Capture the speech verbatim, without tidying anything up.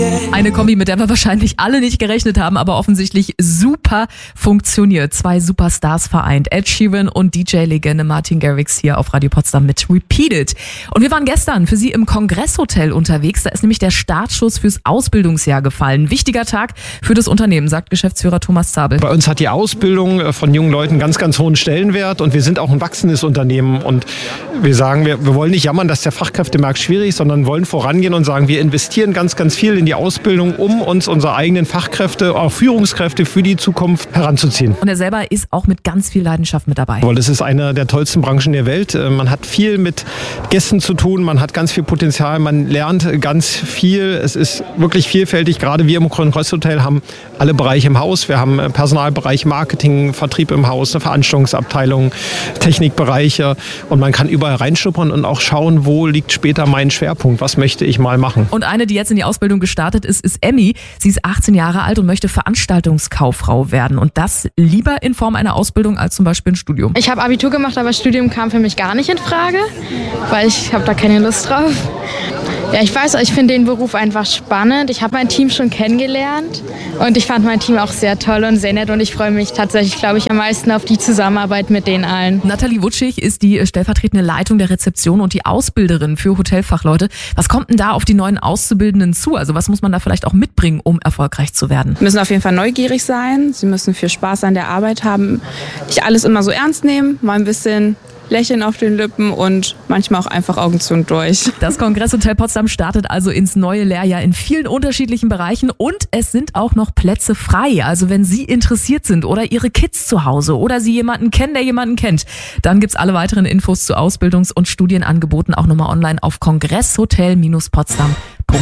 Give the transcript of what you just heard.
Eine Kombi, mit der wir wahrscheinlich alle nicht gerechnet haben, aber offensichtlich super funktioniert. Zwei Superstars vereint. Ed Sheeran und D J-Legende Martin Garrix hier auf Radio Potsdam mit Repeat It. Und wir waren gestern für Sie im Kongresshotel unterwegs. Da ist nämlich der Startschuss fürs Ausbildungsjahr gefallen. Wichtiger Tag für das Unternehmen, sagt Geschäftsführer Thomas Zabel. Bei uns hat die Ausbildung von jungen Leuten ganz, ganz hohen Stellenwert und wir sind auch ein wachsendes Unternehmen. Und wir sagen, wir, wir wollen nicht jammern, dass der Fachkräftemarkt schwierig ist, sondern wollen vorangehen und sagen, wir investieren ganz, ganz viel in die Ausbildung, um uns unsere eigenen Fachkräfte, auch Führungskräfte für die Zukunft heranzuziehen. Und er selber ist auch mit ganz viel Leidenschaft mit dabei. Weil das ist eine der tollsten Branchen der Welt. Man hat viel mit Gästen zu tun, man hat ganz viel Potenzial, man lernt ganz viel. Es ist wirklich vielfältig. Gerade wir im Kongresshotel haben alle Bereiche im Haus. Wir haben Personalbereich, Marketing, Vertrieb im Haus, eine Veranstaltungsabteilung, Technikbereiche. Und man kann überall reinschnuppern und auch schauen, wo liegt später mein Schwerpunkt, was möchte ich mal machen. Und eine, die jetzt in die Ausbildung gestartet ist, ist Emmy. Sie ist achtzehn Jahre alt und möchte Veranstaltungskauffrau werden. Und das lieber in Form einer Ausbildung als zum Beispiel ein Studium. Ich habe Abitur gemacht, aber Studium kam für mich gar nicht in Frage, weil ich habe da keine Lust drauf. Ja, ich weiß, ich finde den Beruf einfach spannend. Ich habe mein Team schon kennengelernt und ich fand mein Team auch sehr toll und sehr nett und ich freue mich tatsächlich, glaube ich, am meisten auf die Zusammenarbeit mit denen allen. Nathalie Wutschig ist die stellvertretende Leitung der Rezeption und die Ausbilderin für Hotelfachleute. Was kommt denn da auf die neuen Auszubildenden zu? Also was muss man da vielleicht auch mitbringen, um erfolgreich zu werden? Sie müssen auf jeden Fall neugierig sein. Sie müssen viel Spaß an der Arbeit haben. Nicht alles immer so ernst nehmen, mal ein bisschen Lächeln auf den Lippen und manchmal auch einfach Augen zu und durch. Das Kongresshotel Potsdam startet also ins neue Lehrjahr in vielen unterschiedlichen Bereichen und es sind auch noch Plätze frei. Also wenn Sie interessiert sind oder Ihre Kids zu Hause oder Sie jemanden kennen, der jemanden kennt, dann gibt's alle weiteren Infos zu Ausbildungs- und Studienangeboten auch nochmal online auf kongresshotel Bindestrich potsdam punkt de.